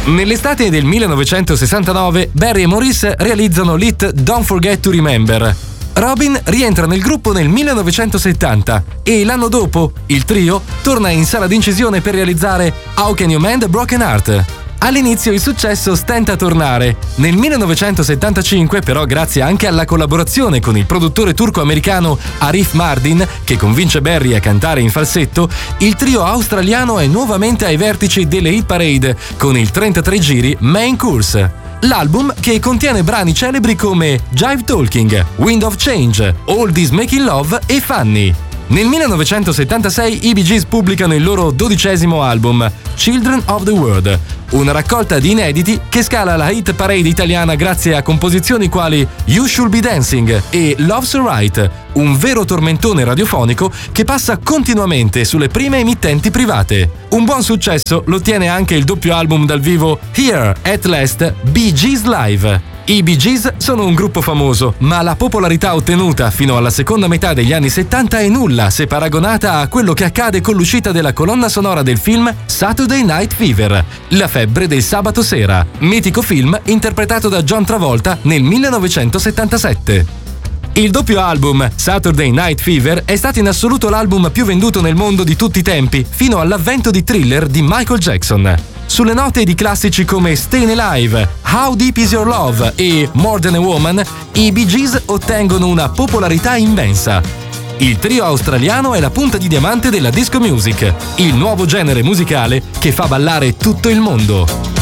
Nell'estate del 1969, Barry e Maurice realizzano l'hit Don't Forget to Remember. Robin rientra nel gruppo nel 1970 e l'anno dopo il trio torna in sala d'incisione per realizzare How Can You Mend a Broken Heart? All'inizio il successo stenta a tornare. Nel 1975, però, grazie anche alla collaborazione con il produttore turco-americano Arif Mardin, che convince Barry a cantare in falsetto, il trio australiano è nuovamente ai vertici delle hit parade con il 33 giri Main Course. L'album, che contiene brani celebri come Jive Talking, Wind of Change, All This Making Love e Funny. Nel 1976 i Bee Gees pubblicano il loro 12° album, Children of the World, una raccolta di inediti che scala la hit parade italiana grazie a composizioni quali You Should Be Dancing e Love's Right, un vero tormentone radiofonico che passa continuamente sulle prime emittenti private. Un buon successo lo ottiene anche il doppio album dal vivo Here at Last, Bee Gees Live. I Bee Gees sono un gruppo famoso, ma la popolarità ottenuta fino alla seconda metà degli anni 70 è nulla se paragonata a quello che accade con l'uscita della colonna sonora del film Saturday Night Fever, La febbre del sabato sera, mitico film interpretato da John Travolta nel 1977. Il doppio album, Saturday Night Fever, è stato in assoluto l'album più venduto nel mondo di tutti i tempi, fino all'avvento di Thriller di Michael Jackson. Sulle note di classici come Stayin' Alive, How Deep Is Your Love e More Than a Woman, i Bee Gees ottengono una popolarità immensa. Il trio australiano è la punta di diamante della disco music, il nuovo genere musicale che fa ballare tutto il mondo.